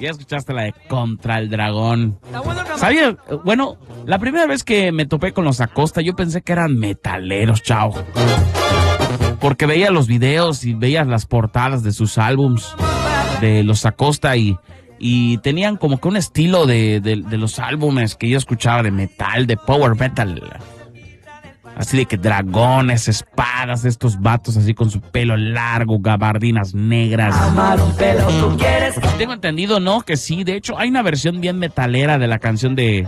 Ya escuchaste la de Contra el Dragón. ¿Sabías? Bueno, la primera vez que me topé con los Acosta, yo pensé que eran metaleros, chao. Porque veía los videos y veía las portadas de sus álbums de los Acosta y tenían como que un estilo de los álbumes que yo escuchaba de metal, de power metal. Así de que dragones, espadas, estos vatos así con su pelo largo, gabardinas negras. Tengo entendido, ¿no? Que sí, de hecho hay una versión bien metalera de la canción de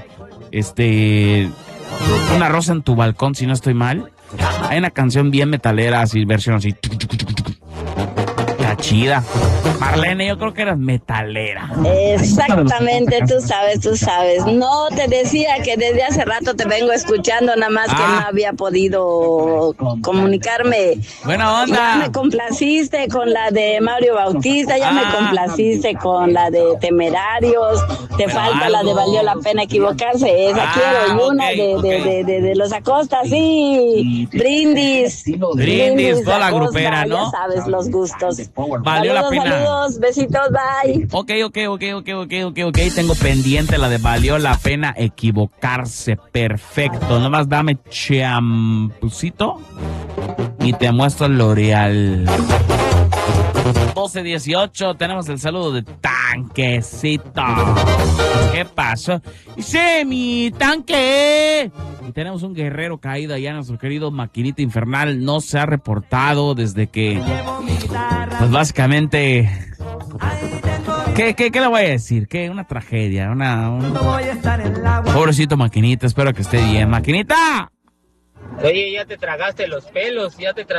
Una rosa en tu balcón, si no estoy mal. Hay una canción bien metalera, así, versión así. Está chida. Marlene, yo creo que eras metalera. Exactamente, tú sabes. No, te decía que desde hace rato te vengo escuchando, nada más que no había podido comunicarme. Buena onda. Ya me complaciste con la de Mario Bautista, ya me complaciste con la de Temerarios, te falta la de Valió la Pena Equivocarse, esa quiero, y una de los Acosta, sí, Brindis, toda la Acosta, grupera, ¿no? Ya sabes los gustos. Valió la pena. Saludos, besitos, bye. Ok. Tengo pendiente la de Valió la Pena Equivocarse. Perfecto. Nomás dame champucito y te muestro el L'Oreal. 12:18, tenemos el saludo de Tanquecito. ¿Qué pasó? Dice mi tanque. Y tenemos un guerrero caído allá, nuestro querido Maquinita Infernal. No se ha reportado desde que, pues básicamente, ¿qué le voy a decir? ¿Qué? Una tragedia, pobrecito Maquinita, espero que esté bien. ¡Maquinita! Oye, ya te tragaste los pelos.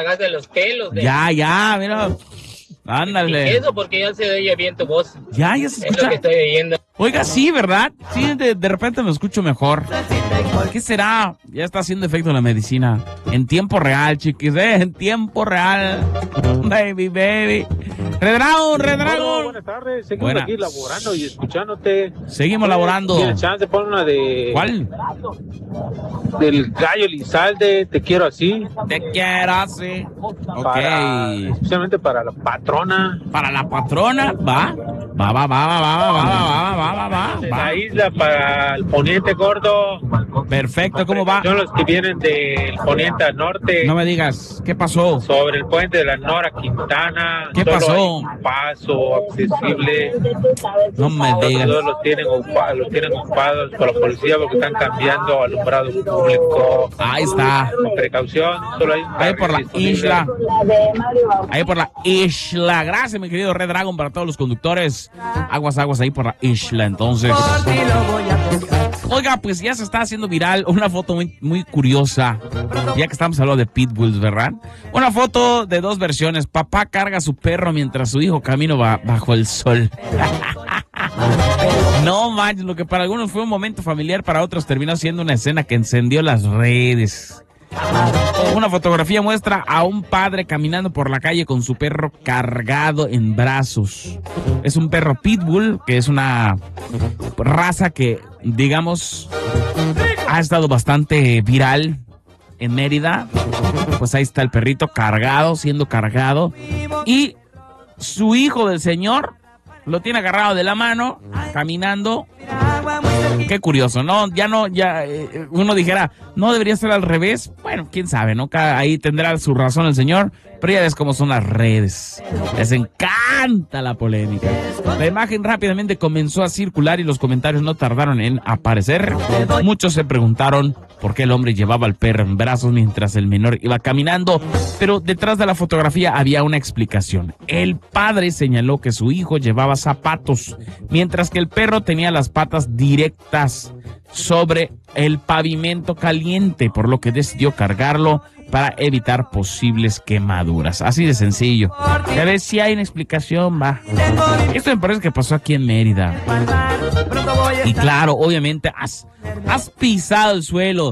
Ya, mira. Ándale. ¿Y eso? Porque ya se oye bien tu voz. Ya se escucha. Es lo que estoy oyendo. Oiga, sí, ¿verdad? Sí, de repente me escucho mejor. ¿Qué será? Ya está haciendo efecto la medicina. En tiempo real, chiquis, en tiempo real. Baby. Redragon. Buenas tardes, seguimos aquí laborando y escuchándote. Seguimos laborando. Tiene chance, pon una de... ¿Cuál? Del Gallo Elizalde, Te Quiero Así. Te quiero así. Ok. Especialmente para la patrona. ¿Para la patrona? Va. La isla para el poniente gordo. Perfecto, ¿cómo va? Son los que vienen del poniente al norte. No me digas, ¿qué pasó? Sobre el puente de la Nora Quintana. ¿Qué pasó? Hay un paso accesible. No me digas. Todos los tienen ocupados por la policía porque están cambiando alumbrado público. Ahí está. Con precaución, solo hay un ahí por la isla. Ahí por la isla. Gracias, mi querido Red Dragon, para todos los conductores. Aguas ahí por la isla, entonces. Oiga, pues ya se está haciendo viral una foto muy curiosa, ya que estamos hablando de pitbulls, ¿verdad? Una foto de dos versiones. Papá carga a su perro mientras su hijo camina bajo el sol. No manches, lo que para algunos fue un momento familiar, para otros terminó siendo una escena que encendió las redes. Una fotografía muestra a un padre caminando por la calle con su perro cargado en brazos. Es un perro pitbull, que es una raza que, digamos, ha estado bastante viral en Mérida. Pues ahí está el perrito siendo cargado. Y su hijo del señor lo tiene agarrado de la mano, caminando. Qué curioso, ¿no? Ya uno dijera, no debería ser al revés. Bueno, quién sabe, ¿no? Ahí tendrá su razón el señor, pero ya ves cómo son las redes. Les encanta la polémica. La imagen rápidamente comenzó a circular y los comentarios no tardaron en aparecer. Muchos se preguntaron por qué el hombre llevaba al perro en brazos mientras el menor iba caminando, pero detrás de la fotografía había una explicación. El padre señaló que su hijo llevaba zapatos, mientras que el perro tenía las patas directas sobre el pavimento caliente, por lo que decidió cargarlo para evitar posibles quemaduras. Así de sencillo. Ya ves, si hay una explicación, va. Esto me parece que pasó aquí en Mérida. Y claro, obviamente has pisado el suelo.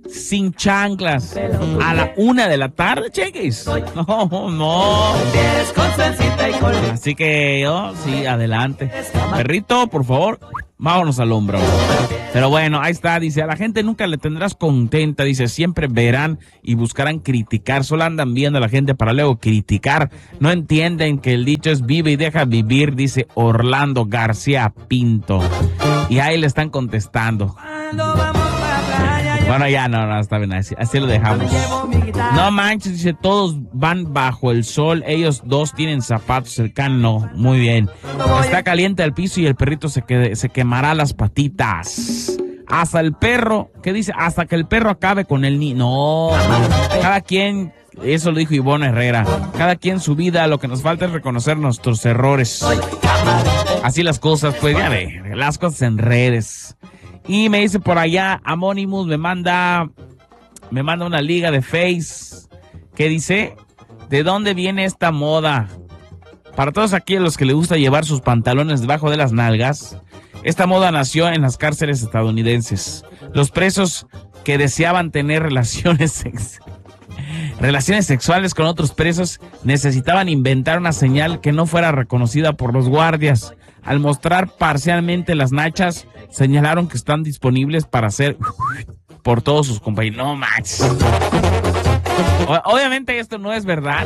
sin chanclas a la 1 de la tarde, cheques. No. Así que yo, sí, adelante. Perrito, por favor, vámonos al hombro. Pero bueno, ahí está, dice, a la gente nunca le tendrás contenta, dice, siempre verán y buscarán criticar, solo andan viendo a la gente para luego criticar, no entienden que el dicho es vive y deja vivir, dice Orlando García Pinto. Y ahí le están contestando. Bueno, ya no, está bien, así lo dejamos. No manches, dice, todos van bajo el sol, ellos dos tienen zapatos, el can no, muy bien. Está caliente el piso y el perrito se quemará las patitas. Hasta el perro, ¿qué dice? Hasta que el perro acabe con el niño. No, cada quien, eso lo dijo Ivonne Herrera, cada quien su vida, lo que nos falta es reconocer nuestros errores. Así las cosas, pues ya ve, las cosas en redes. Y me dice por allá, Amonimus me manda una liga de Face que dice, ¿de dónde viene esta moda? Para todos aquellos a los que les gusta llevar sus pantalones debajo de las nalgas, esta moda nació en las cárceles estadounidenses. Los presos que deseaban tener relaciones sexuales con otros presos necesitaban inventar una señal que no fuera reconocida por los guardias. Al mostrar parcialmente las nachas, señalaron que están disponibles para hacer por todos sus compañeros. No, Max. Obviamente esto no es verdad.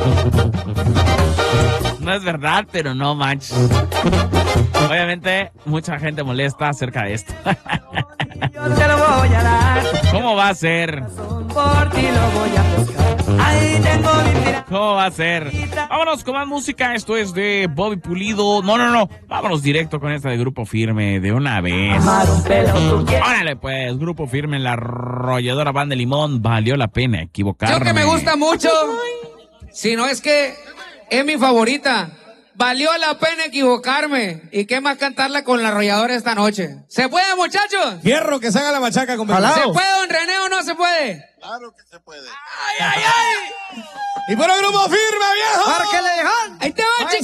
No es verdad, pero no manches. Obviamente mucha gente molesta acerca de esto. Yo te lo voy a dar. ¿Cómo va a ser? Por ti lo voy a buscar. Ahí tengo mi mira. ¿Cómo va a ser? Vámonos con más música. Esto es de Bobby Pulido. No. Vámonos directo con esta de Grupo Firme de una vez. Órale pues, Grupo Firme, la arrolladora Banda de Limón. Valió la pena equivocarme. Yo que me gusta mucho, si no es que es mi favorita. Valió la pena equivocarme. ¿Y qué más cantarla con la arrolladora esta noche? ¿Se puede, muchachos? Fierro, que se haga la machaca con ¿Se puede, don René, o no se puede? Claro que se puede. ¡Ay! Y por el Grupo Firme, viejo. Ahí te va, chico.